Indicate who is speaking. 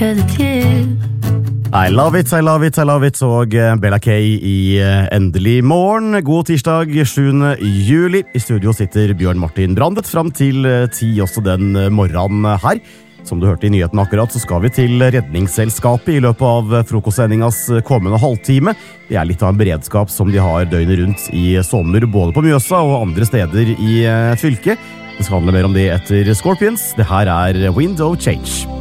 Speaker 1: I love it, I love it, I love it, og Bella K i Endelig morgen. God tirsdag, 7. juli. I studio sitter Bjørn Martin Brandet fram til 10 også den morgenen her. Som du hørte i nyheten akkurat, så skal vi til Redningsselskapet i løpet av frokostsendingas kommende halvtime. Det er litt av en beredskap som de har døgnet rundt i sommer, både på Mjøsa og andre steder i fylket. Det skal handle mer om det etter Scorpions. Det her er Wind of Change.